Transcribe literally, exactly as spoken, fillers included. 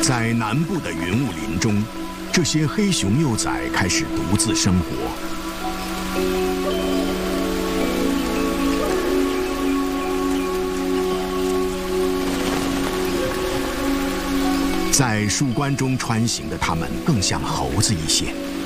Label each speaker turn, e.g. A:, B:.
A: 在南部的云雾林中，这些黑熊幼崽开始独自生活。在树冠中穿行的它们更像猴子一些。